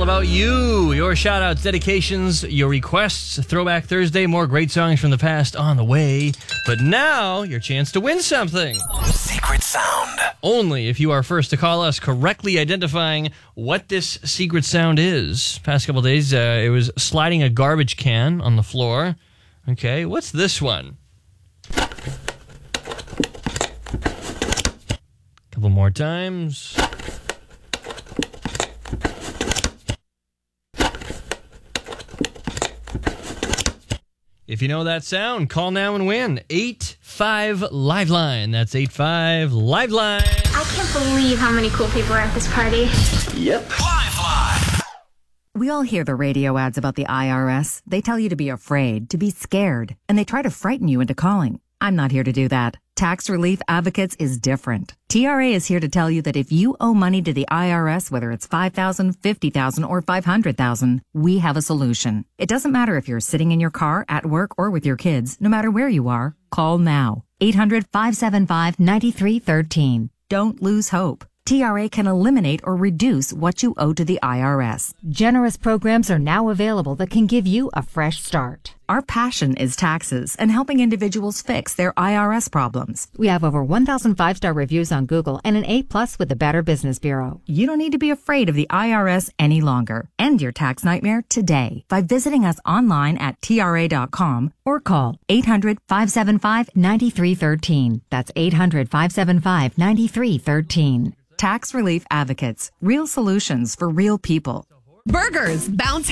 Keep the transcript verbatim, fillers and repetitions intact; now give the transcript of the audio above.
about you. Your shout-outs, dedications, your requests. Throwback Thursday, more great songs from the past on the way. But now, your chance to win something. Secret sound. Only if you are first to call us, correctly identifying what this secret sound is. Past couple days, uh, it was sliding a garbage can on the floor. Okay, what's this one? Couple more times. If you know that sound, call now and win. eight five Liveline. That's eight five Liveline. I can't believe how many cool people are at this party. Yep. Liveline. We all hear the radio ads about the I R S. They tell you to be afraid, to be scared, and they try to frighten you into calling. I'm not here to do that. Tax Relief Advocates is different. T R A is here to tell you that if you owe money to the I R S, whether it's five thousand dollars, fifty thousand dollars, or five hundred thousand dollars, we have a solution. It doesn't matter if you're sitting in your car, at work, or with your kids. No matter where you are, call now. eight hundred, five seven five, nine three one three. Don't lose hope. T R A can eliminate or reduce what you owe to the I R S. Generous programs are now available that can give you a fresh start. Our passion is taxes and helping individuals fix their I R S problems. We have over one thousand five-star reviews on Google and an A plus with the Better Business Bureau. You don't need to be afraid of the I R S any longer. End your tax nightmare today by visiting us online at T R A dot com or call eight hundred, five seven five, nine three one three. That's eight hundred, five seven five, nine three one three. Tax Relief Advocates. Real solutions for real people. Burgers, Bounce